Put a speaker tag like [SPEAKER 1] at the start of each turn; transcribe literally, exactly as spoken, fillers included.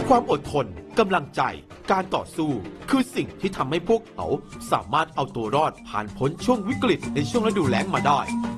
[SPEAKER 1] ความอดทนกำลังใจการต่อสู้คือสิ่งที่ทำให้พวกเขาสามารถเอาตัวรอดผ่านพ้นช่วงวิกฤตในช่วงฤดูแล้งมาได้